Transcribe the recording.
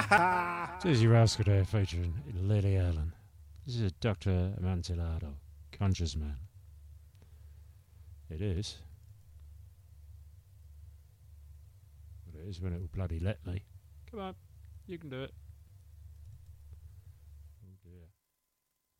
Dizzy Rascal there featuring Lily Allen. This is Dr. Amontillado, Conscious Man. It is. But it is when it will bloody let me. Come on, you can do it.